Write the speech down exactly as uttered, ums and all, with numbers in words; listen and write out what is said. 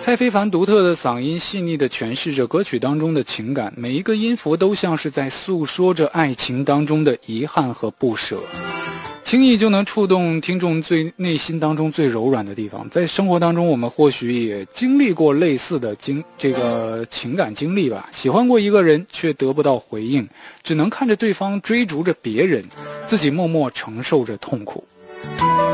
蔡非凡独特的嗓音细腻地诠释着歌曲当中的情感，每一个音符都像是在诉说着爱情当中的遗憾和不舍，轻易就能触动听众最内心当中最柔软的地方。在生活当中，我们或许也经历过类似的经这个情感经历吧，喜欢过一个人却得不到回应，只能看着对方追逐着别人，自己默默承受着痛苦。